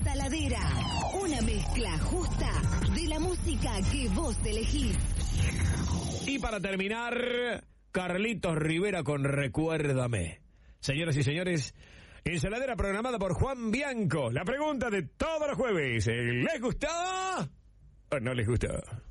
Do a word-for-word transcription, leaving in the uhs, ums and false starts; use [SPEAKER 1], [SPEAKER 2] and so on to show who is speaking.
[SPEAKER 1] Ensaladera. Una mezcla justa de la música que vos elegís.
[SPEAKER 2] Y para terminar, Carlitos Rivera con Recuérdame. Señoras y señores, Ensaladera programada por Juan Bianco. La pregunta de todos los jueves: ¿les gustó o no les gustó?